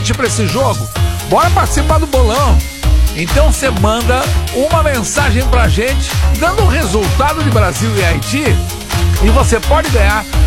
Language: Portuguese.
palpite pra esse jogo? Bora participar do bolão. Então você manda uma mensagem pra gente dando o resultado de Brasil e Haiti e você pode ganhar